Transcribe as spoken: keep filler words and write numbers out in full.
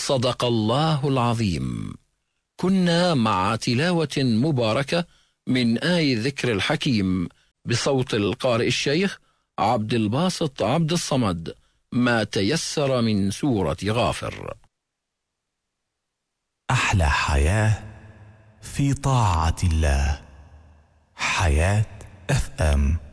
صدق الله العظيم. كنا مع تلاوة مباركة من آي ذكر الحكيم بصوت القارئ الشيخ عبد الباسط عبد الصمد، ما تيسر من سورة غافر. أحلى حياة في طاعة الله. حياة اف ام.